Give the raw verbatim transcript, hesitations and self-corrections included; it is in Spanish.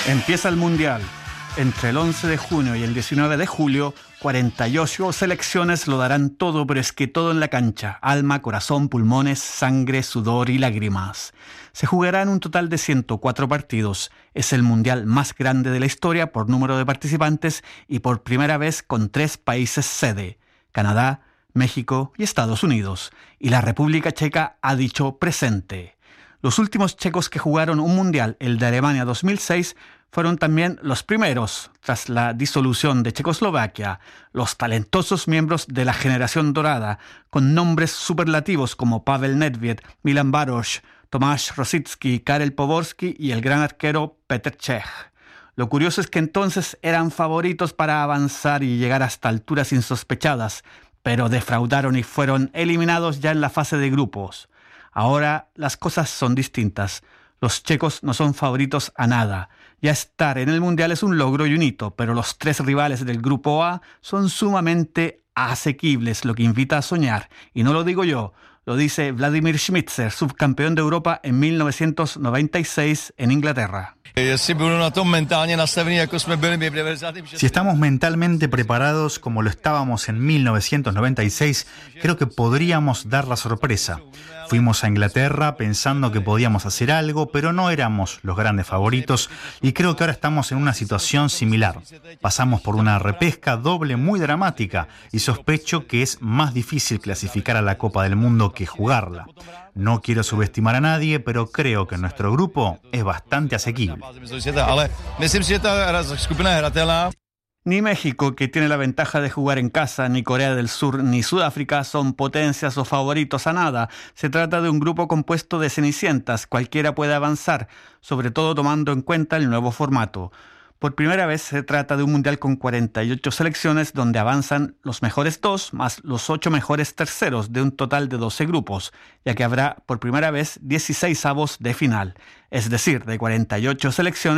Empieza el Mundial. Entre el once de junio y el diecinueve de julio, cuarenta y ocho selecciones lo darán todo, pero es que todo en la cancha. Alma, corazón, pulmones, sangre, sudor y lágrimas. Se jugarán un total de ciento cuatro partidos. Es el Mundial más grande de la historia por número de participantes y por primera vez con tres países sede: Canadá, México y Estados Unidos. Y la República Checa ha dicho presente. Los últimos checos que jugaron un Mundial, el de Alemania dos mil seis, fueron también los primeros, tras la disolución de Checoslovaquia, los talentosos miembros de la generación dorada, con nombres superlativos como Pavel Nedvěd, Milan Baroš, Tomáš Rosický, Karel Poborský y el gran arquero Petr Cech. Lo curioso es que entonces eran favoritos para avanzar y llegar hasta alturas insospechadas, pero defraudaron y fueron eliminados ya en la fase de grupos. Ahora las cosas son distintas. Los checos no son favoritos a nada. Ya estar en el Mundial es un logro y un hito, pero los tres rivales del Grupo A son sumamente asequibles, lo que invita a soñar. Y no lo digo yo, lo dice Vladimír Šmícer, subcampeón de Europa en mil novecientos noventa y seis en Inglaterra. Si estamos mentalmente preparados como lo estábamos en mil novecientos noventa y seis, creo que podríamos dar la sorpresa. Fuimos a Inglaterra pensando que podíamos hacer algo, pero no éramos los grandes favoritos y creo que ahora estamos en una situación similar. Pasamos por una repesca doble muy dramática y sospecho que es más difícil clasificar a la Copa del Mundo que jugarla. No quiero subestimar a nadie, pero creo que nuestro grupo es bastante asequible. Ni México, que tiene la ventaja de jugar en casa, ni Corea del Sur, ni Sudáfrica son potencias o favoritos a nada. Se trata de un grupo compuesto de cenicientas. Cualquiera puede avanzar, sobre todo tomando en cuenta el nuevo formato. Por primera vez se trata de un mundial con cuarenta y ocho selecciones donde avanzan los mejores dos más los ocho mejores terceros de un total de doce grupos, ya que habrá por primera vez dieciséis avos de final. Es decir, de cuarenta y ocho selecciones,